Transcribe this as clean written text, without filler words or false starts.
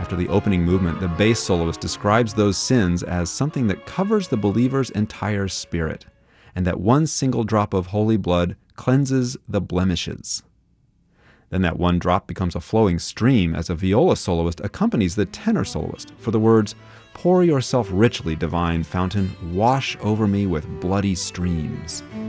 After the opening movement, the bass soloist describes those sins as something that covers the believer's entire spirit, and that one single drop of holy blood cleanses the blemishes. Then that one drop becomes a flowing stream as a viola soloist accompanies the tenor soloist for the words, "Pour yourself richly, divine fountain, wash over me with bloody streams."